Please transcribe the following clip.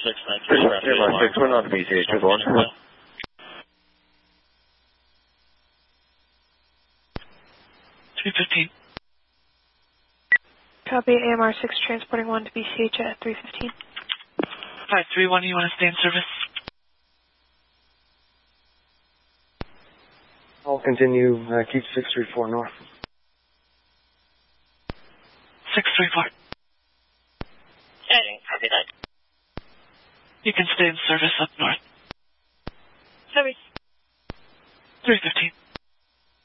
693, 6, we're not BCH, good one. 315. Copy, AMR 6 transporting 1 to BCH at 315. 531, you want to stay in service? I'll continue, keep 634 north. 634. Copy that. You can stay in service up north. Service. 315.